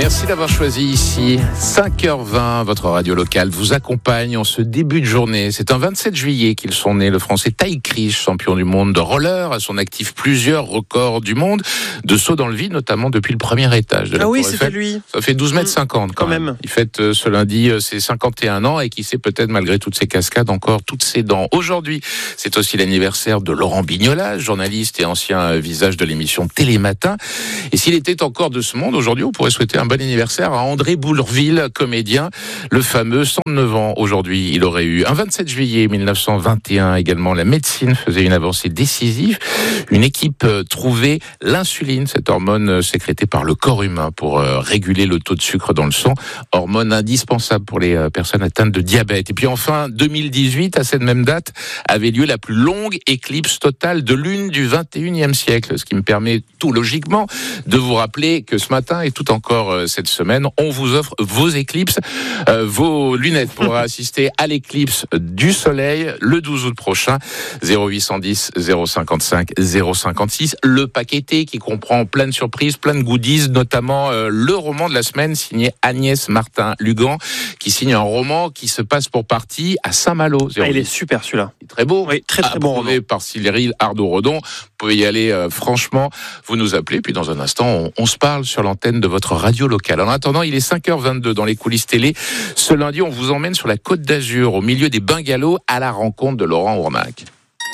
Merci d'avoir choisi ici 5h20, votre radio locale vous accompagne en ce début de journée. C'est un 27 juillet qu'ils sont nés. Le Français Ty Krish, champion du monde de roller, à son actif plusieurs records du monde, de saut dans le vide, notamment depuis le premier étage de la Tour Eiffel. C'était lui. Ça fait 12,50 mètres quand même. Il fête ce lundi ses 51 ans et qui sait peut-être, malgré toutes ses cascades, encore toutes ses dents. Aujourd'hui, c'est aussi l'anniversaire de Laurent Bignola, journaliste et ancien visage de l'émission Télématin. Et s'il était encore de ce monde, aujourd'hui, on pourrait souhaiter un bon anniversaire à André Boulreville, comédien, le fameux 109 ans aujourd'hui. Il aurait eu un 27 juillet 1921 également. La médecine faisait une avancée décisive. Une équipe trouvait l'insuline, cette hormone sécrétée par le corps humain pour réguler le taux de sucre dans le sang, hormone indispensable pour les personnes atteintes de diabète. Et puis enfin, 2018, à cette même date, avait lieu la plus longue éclipse totale de lune du 21e siècle, ce qui me permet tout logiquement de vous rappeler que ce matin et tout encore cette semaine, on vous offre vos éclipses, vos lunettes pour assister à l'éclipse du soleil le 12 août prochain. 0810 055 056. Le paqueté qui comprend plein de surprises, plein de goodies, notamment le roman de la semaine signé Agnès Martin-Lugan, qui signe un roman qui se passe pour partie à Saint-Malo. Il est super celui-là. Il est très beau. Oui, très bon. Approuvé par Cyril Ardo-Rodon. Vous pouvez y aller franchement, vous nous appelez, puis dans un instant, on se parle sur l'antenne de votre radio locale. En attendant, il est 5h22 dans les coulisses télé. Ce lundi, on vous emmène sur la Côte d'Azur, au milieu des bungalows, à la rencontre de Laurent Ournac.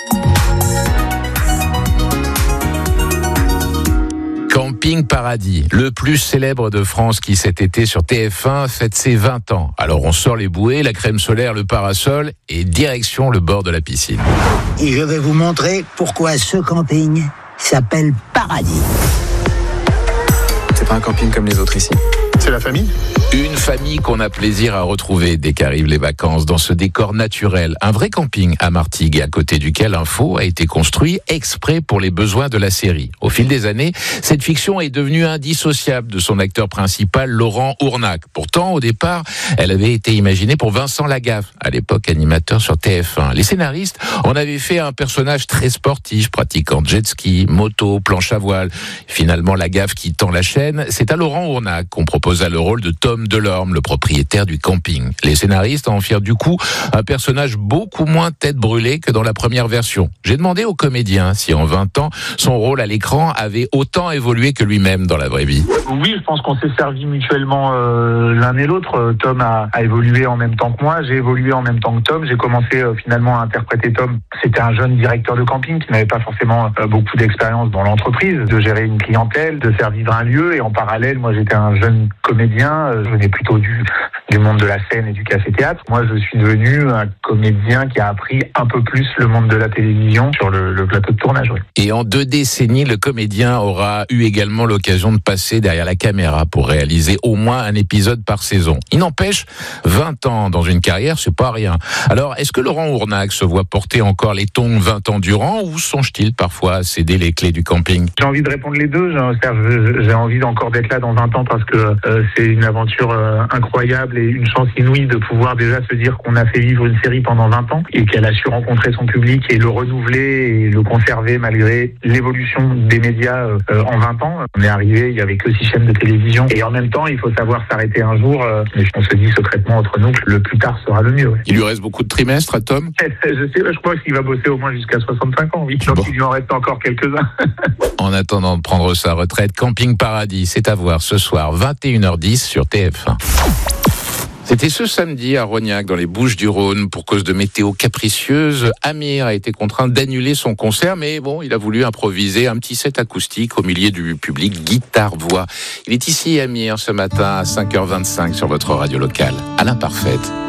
Camping Paradis, le plus célèbre de France qui cet été sur TF1 fête ses 20 ans. Alors on sort les bouées, la crème solaire, le parasol et direction le bord de la piscine. Et je vais vous montrer pourquoi ce camping s'appelle Paradis. C'est pas un camping comme les autres ici. C'est la famille ? Une famille qu'on a plaisir à retrouver dès qu'arrivent les vacances dans ce décor naturel. Un vrai camping à Martigues, à côté duquel un faux a été construit exprès pour les besoins de la série. Au fil des années, cette fiction est devenue indissociable de son acteur principal, Laurent Ournac. Pourtant, au départ, elle avait été imaginée pour Vincent Lagaffe, à l'époque animateur sur TF1. Les scénaristes en avaient fait un personnage très sportif, pratiquant jet ski, moto, planche à voile. Finalement, Lagaffe qui tend la chaîne, c'est à Laurent Ournac qu'on proposa le rôle de Tom Delorme, le propriétaire du camping. Les scénaristes en firent du coup un personnage beaucoup moins tête brûlée que dans la première version. J'ai demandé au comédien si en 20 ans, son rôle à l'écran avait autant évolué que lui-même dans la vraie vie. Oui, je pense qu'on s'est servi mutuellement l'un et l'autre. Tom a évolué en même temps que moi, j'ai évolué en même temps que Tom. J'ai commencé finalement à interpréter Tom. C'était un jeune directeur de camping qui n'avait pas forcément beaucoup d'expérience dans l'entreprise, de gérer une clientèle, de faire vivre un lieu. Et en parallèle, moi j'étais un jeune comédien, je venais plutôt du monde de la scène et du café-théâtre. Moi, je suis devenu un comédien qui a appris un peu plus le monde de la télévision sur le plateau de tournage. Oui. Et en 2 décennies, le comédien aura eu également l'occasion de passer derrière la caméra pour réaliser au moins un épisode par saison. Il n'empêche, 20 ans dans une carrière, c'est pas rien. Alors, est-ce que Laurent Ournac se voit porter encore les tongs 20 ans durant ou songe-t-il parfois à céder les clés du camping ? J'ai envie de répondre les deux. J'ai envie encore d'être là dans 20 ans parce que c'est une aventure incroyable et une chance inouïe de pouvoir déjà se dire qu'on a fait vivre une série pendant 20 ans et qu'elle a su rencontrer son public et le renouveler et le conserver malgré l'évolution des médias en 20 ans. On est arrivé, il n'y avait que 6 chaînes de télévision et en même temps, il faut savoir s'arrêter un jour. Mais on se dit secrètement entre nous que le plus tard sera le mieux. Ouais. Il lui reste beaucoup de trimestres à Tom ? Je crois qu'il va bosser au moins jusqu'à 65 ans. Oui, donc il lui en reste encore quelques-uns. En attendant de prendre sa retraite, Camping Paradis, c'est à voir ce soir, 21h10 sur TF1. C'était ce samedi à Rognac, dans les Bouches-du-Rhône. Pour cause de météo capricieuse, Amir a été contraint d'annuler son concert, mais bon, il a voulu improviser un petit set acoustique au milieu du public guitare-voix. Il est ici, Amir, ce matin à 5h25 sur votre radio locale. Alain Parfaite.